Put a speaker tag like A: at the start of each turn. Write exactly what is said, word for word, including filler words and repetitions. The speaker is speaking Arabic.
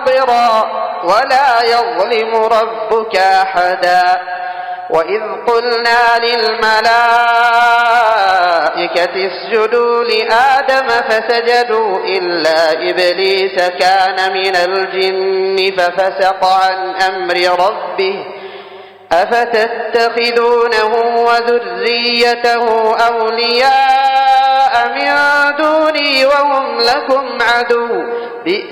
A: ناصرا ولا يظلم ربك أحدا. وإذ قلنا للملائكة اسجدوا لآدم فسجدوا إلا إبليس كان من الجن ففسق عن أمر ربه أفتتخذونه وذريته أولياء من دوني وهم لكم عدو